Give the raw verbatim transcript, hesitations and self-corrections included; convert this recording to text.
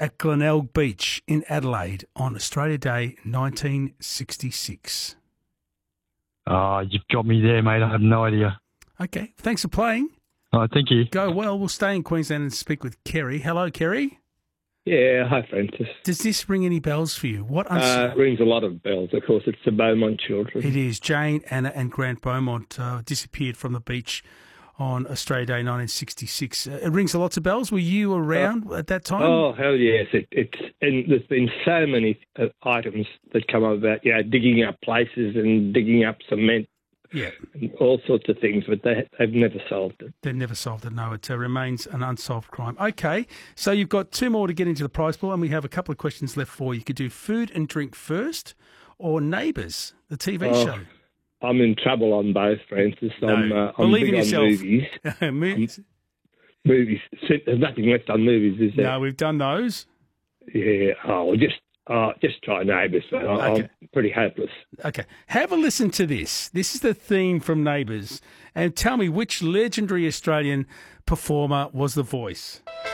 at Glenelg Beach in Adelaide on Australia Day nineteen sixty-six? Oh, you've got me there, mate. I have no idea. Okay, thanks for playing. Oh, thank you. Go well. We'll stay in Queensland and speak with Kerry. Hello, Kerry. Yeah, hi, Francis. Does this ring any bells for you? What uns- Uh, rings a lot of bells. Of course, it's the Beaumont children. It is. Jane, Anna and Grant Beaumont uh, disappeared from the beach on Australia Day nineteen sixty-six. Uh, it rings a lots of bells. Were you around uh, at that time? Oh, hell yes. It, it's and there's been so many uh, items that come up about, yeah, digging up places and digging up cement. Yeah. And all sorts of things, but they, they've never solved it. They've never solved it, no. It uh, remains an unsolved crime. Okay, so you've got two more to get into the prize pool, and we have a couple of questions left for you. You could do food and drink first or Neighbours, the T V Oh, show. I'm in trouble on both, Francis. No, I'm, uh, I'm believe in big on yourself. movies. Movies. Movies. There's nothing left on movies, is there? No, we've done those. Yeah. Oh, well, just uh, just try Neighbours. I, Okay. I'm pretty hopeless. Okay, have a listen to this. This is the theme from Neighbours, and tell me which legendary Australian performer was the voice.